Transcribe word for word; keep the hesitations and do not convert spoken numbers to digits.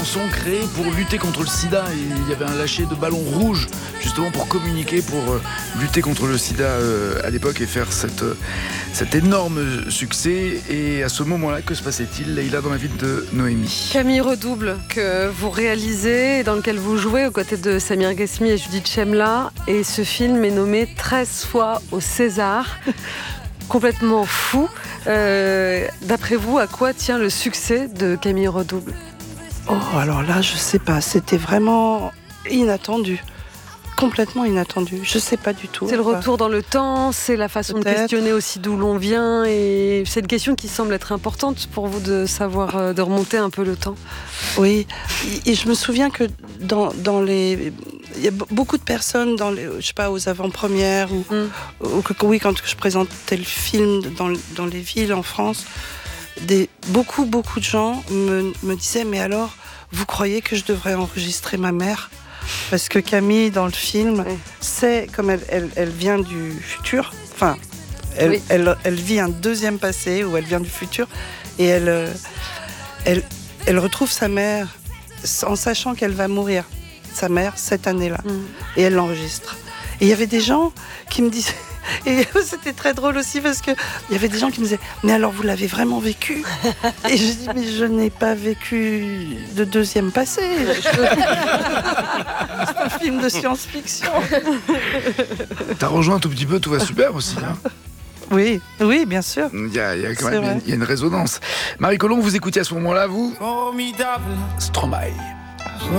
Sont créés pour lutter contre le sida et il y avait un lâcher de ballons rouges justement pour communiquer, pour euh, lutter contre le sida euh, à l'époque et faire cette, euh, cet énorme succès. Et à ce moment-là, que se passait-il, Leïla, dans la vie de Noémie? Camille Redouble, que vous réalisez et dans lequel vous jouez aux côtés de Samir Ghesmi et Judith Chemla, et ce film est nommé treize fois au César. Complètement fou. Euh, d'après vous, à quoi tient le succès de Camille Redouble? Oh, alors là, je sais pas. C'était vraiment inattendu. Complètement inattendu. Je sais pas du tout. C'est le retour dans le temps, c'est la façon Peut-être. de questionner aussi d'où l'on vient. Et c'est une question qui semble être importante pour vous de savoir, de remonter un peu le temps. Oui. Et je me souviens que dans, dans les... Il y a beaucoup de personnes dans les, je sais pas, aux avant-premières ou, mm. ou que, oui, quand je présentais le film dans, dans les villes en France, des, beaucoup, beaucoup de gens me, me disaient « Mais alors, vous croyez que je devrais enregistrer ma mère ?» Parce que Camille, dans le film, oui. c'est, comme elle, elle, elle vient du futur, enfin, elle, oui. elle, elle vit un deuxième passé où elle vient du futur, et elle, elle, elle retrouve sa mère en sachant qu'elle va mourir, sa mère, cette année-là. Mm. Et elle l'enregistre. Et il y avait des gens qui me disaient... Et c'était très drôle aussi parce qu'il y avait des gens qui me disaient « Mais alors, vous l'avez vraiment vécu ?» Et je dis « Mais je n'ai pas vécu de deuxième passé. C'est un film de science-fiction. » T'as rejoint un tout petit peu Tout va super aussi, hein. Oui, oui, bien sûr. Il y a, il y a quand même une, il y a une résonance. Marie Colomb, vous écoutiez à ce moment-là, vous? Formidable. Stromae.